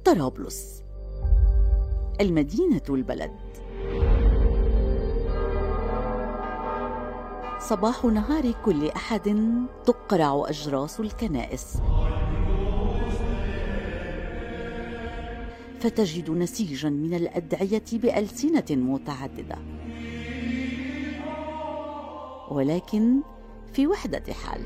طرابلس، المدينة البلد. صباح نهار كل أحد تقرع أجراس الكنائس، فتجد نسيجا من الأدعية بألسنة متعددة، ولكن في وحدة حال.